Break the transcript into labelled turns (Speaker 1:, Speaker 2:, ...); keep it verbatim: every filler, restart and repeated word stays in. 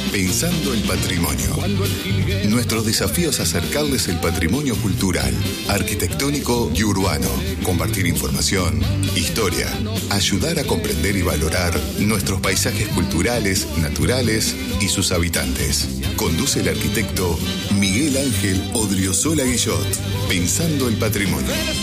Speaker 1: Pensando el patrimonio. Nuestro desafío es acercarles el patrimonio cultural, arquitectónico y urbano, compartir información, historia, ayudar a comprender y valorar nuestros paisajes culturales, naturales y sus habitantes. Conduce el arquitecto Miguel Ángel Odriozola Guillot. Pensando el patrimonio.